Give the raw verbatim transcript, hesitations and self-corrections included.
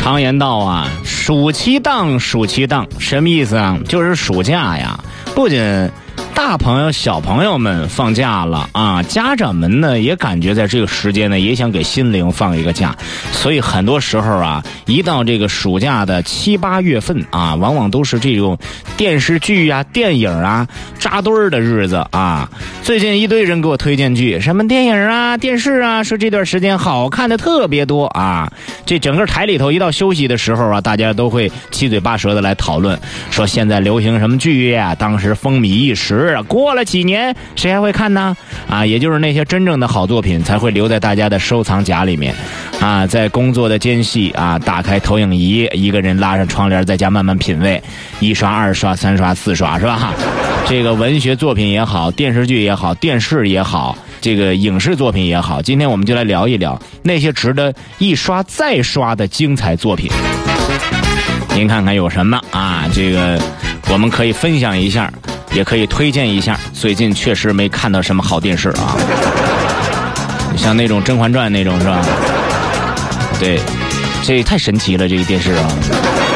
常言道啊，暑期档，暑期档什么意思啊？就是暑假呀，不仅大朋友小朋友们放假了啊，家长们呢也感觉在这个时间呢也想给心灵放一个假，所以很多时候啊，一到这个暑假的七八月份啊，往往都是这种电视剧啊电影啊扎堆儿的日子啊。最近一堆人给我推荐剧，什么电影啊电视啊，说这段时间好看的特别多啊。这整个台里头一到休息的时候啊，大家都会七嘴八舌的来讨论，说现在流行什么剧啊，当时风靡一时，过了几年谁还会看呢？啊，也就是那些真正的好作品才会留在大家的收藏夹里面啊。在工作的间隙啊，打开投影仪，一个人拉上窗帘，在家慢慢品味，一刷二刷三刷四刷，是吧？这个文学作品也好，电视剧也好，电视也好，这个影视作品也好，今天我们就来聊一聊那些值得一刷再刷的精彩作品。您看看有什么啊？这个我们可以分享一下，也可以推荐一下。最近确实没看到什么好电视啊，像那种《甄嬛传》那种是吧？对，这太神奇了，这个电视啊。